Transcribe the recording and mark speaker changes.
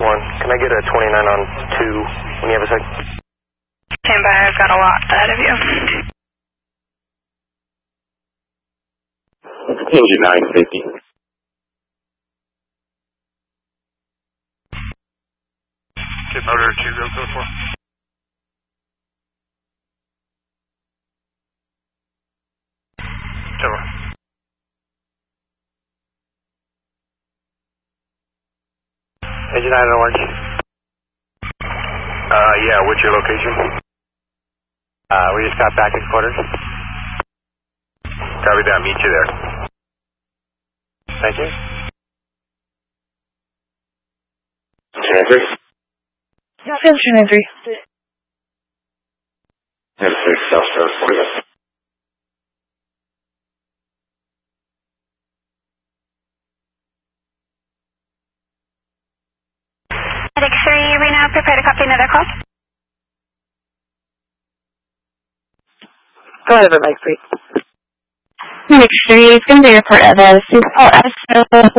Speaker 1: Can I get a 29 on 2 when you have a sec?
Speaker 2: Stand by, I've got a lot ahead of you.
Speaker 3: Engine 950.
Speaker 4: Get motor 2, go code 4. Over.
Speaker 1: Engine 9 on orange.
Speaker 3: Yeah, what's your location?
Speaker 1: We just got back in quarters.
Speaker 3: Copy that, meet you there.
Speaker 1: Thank you.
Speaker 3: Transfer?
Speaker 2: Yeah, Transfer 93.
Speaker 3: 10-6, South Coast, 40.
Speaker 2: Medic 3, we now prepare to copy another call.
Speaker 5: Go ahead, Mike 3.
Speaker 2: Medic 3 is going to be a report of a